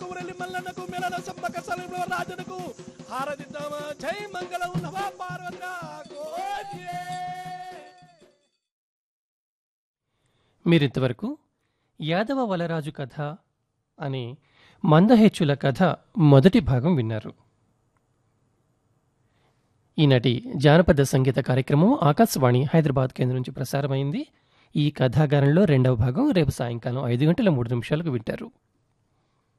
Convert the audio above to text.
కుమరలి మల్లన్నకు మెలన సంపక సలంలో రాజనకు హారదిద్దామా జై మంగళం నవ పార్వత కోటియే. మీరింతవరకు యాదవ వలరాజు కథ అనే మందహెచ్చుల కథ మొదటి భాగం విన్నారు. ఈనాటి జానపద సంగీత కార్యక్రమం ఆకాశవాణి హైదరాబాద్ కేంద్రం నుంచి ప్రసారమైంది. ఈ కథాగారంలో రెండవ భాగం రేపు సాయంకాలం 5 గంటల 3 నిమిషాలకు వింటారు.